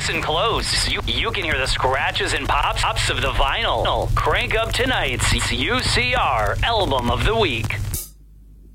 listen close. You can hear the scratches and pops of the vinyl. Crank up tonight's UCR Album of the Week.